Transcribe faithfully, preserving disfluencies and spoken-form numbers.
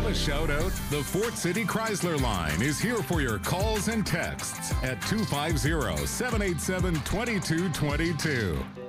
a shout out? The Fort City Chrysler line is here for your calls and texts at two five zero, seven eight seven, two two two two.